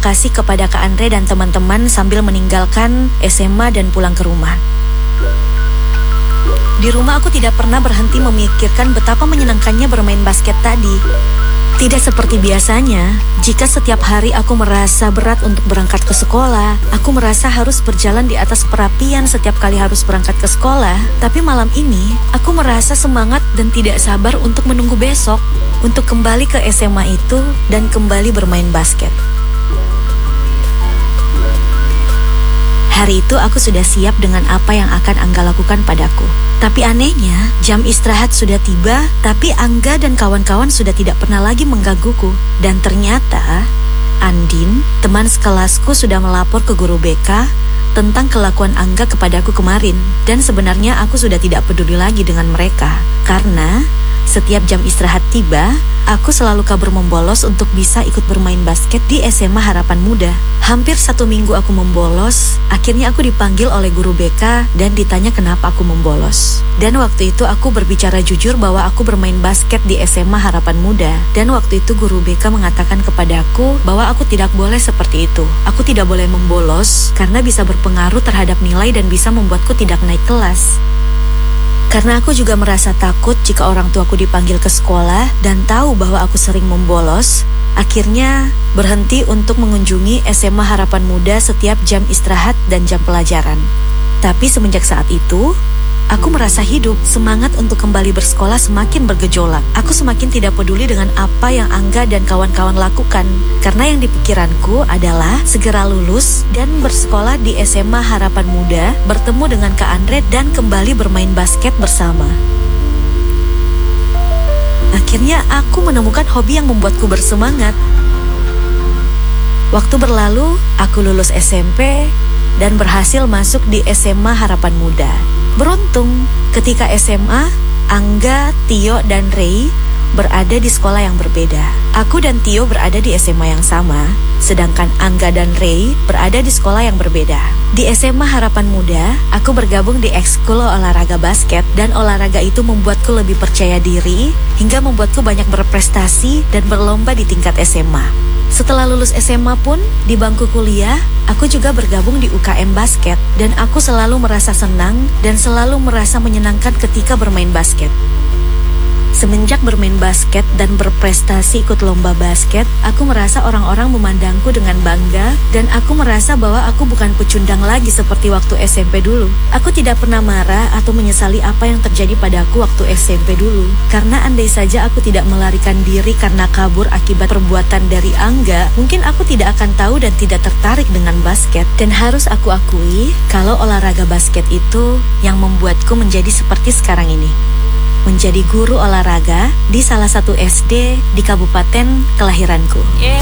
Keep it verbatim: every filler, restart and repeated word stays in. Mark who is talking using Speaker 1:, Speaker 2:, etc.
Speaker 1: kasih kepada Kak Andre dan teman-teman sambil meninggalkan S M A dan pulang ke rumah. Di rumah aku tidak pernah berhenti memikirkan betapa menyenangkannya bermain basket tadi. Tidak seperti biasanya, jika setiap hari aku merasa berat untuk berangkat ke sekolah, aku merasa harus berjalan di atas perapian setiap kali harus berangkat ke sekolah. Tapi malam ini, aku merasa semangat dan tidak sabar untuk menunggu besok, untuk kembali ke S M A itu dan kembali bermain basket. Hari itu aku sudah siap dengan apa yang akan Angga lakukan padaku. Tapi anehnya, jam istirahat sudah tiba, tapi Angga dan kawan-kawan sudah tidak pernah lagi menggangguku. Dan ternyata, Andin, teman sekelasku, sudah melapor ke guru B K tentang kelakuan Angga kepadaku kemarin. Dan sebenarnya aku sudah tidak peduli lagi dengan mereka. Karena setiap jam istirahat tiba, aku selalu kabur membolos untuk bisa ikut bermain basket di S M A Harapan Muda. Hampir satu minggu aku membolos, akhirnya aku dipanggil oleh guru B K dan ditanya kenapa aku membolos. Dan waktu itu aku berbicara jujur bahwa aku bermain basket di S M A Harapan Muda. Dan waktu itu guru B K mengatakan kepadaku bahwa aku tidak boleh seperti itu. Aku tidak boleh membolos karena bisa berpengaruh terhadap nilai dan bisa membuatku tidak naik kelas. Karena aku juga merasa takut jika orang tuaku dipanggil ke sekolah dan tahu bahwa aku sering membolos, akhirnya berhenti untuk mengunjungi S M A Harapan Muda setiap jam istirahat dan jam pelajaran. Tapi semenjak saat itu, aku merasa hidup, semangat untuk kembali bersekolah semakin bergejolak. Aku semakin tidak peduli dengan apa yang Angga dan kawan-kawan lakukan. Karena yang di pikiranku adalah segera lulus dan bersekolah di S M A Harapan Muda, bertemu dengan Kak Andre dan kembali bermain basket bersama. Akhirnya aku menemukan hobi yang membuatku bersemangat. Waktu berlalu, aku lulus S M P dan berhasil masuk di S M A Harapan Muda. Beruntung, ketika S M A, Angga, Tio, dan Ray berada di sekolah yang berbeda. Aku dan Tio berada di S M A yang sama, sedangkan Angga dan Ray berada di sekolah yang berbeda. Di S M A Harapan Muda, aku bergabung di ekskul olahraga basket dan olahraga itu membuatku lebih percaya diri hingga membuatku banyak berprestasi dan berlomba di tingkat S M A. Setelah lulus S M A pun, di bangku kuliah, aku juga bergabung di U K M Basket dan aku selalu merasa senang dan selalu merasa menyenangkan ketika bermain basket. Semenjak bermain basket dan berprestasi ikut lomba basket, aku merasa orang-orang memandangku dengan bangga dan aku merasa bahwa aku bukan pecundang lagi seperti waktu S M P dulu. Aku tidak pernah marah atau menyesali apa yang terjadi padaku waktu S M P dulu. Karena andai saja aku tidak melarikan diri karena kabur akibat perbuatan dari Angga, mungkin aku tidak akan tahu dan tidak tertarik dengan basket. Dan harus aku akui, kalau olahraga basket itu yang membuatku menjadi seperti sekarang ini. Menjadi guru olahraga di salah satu S D di kabupaten kelahiranku.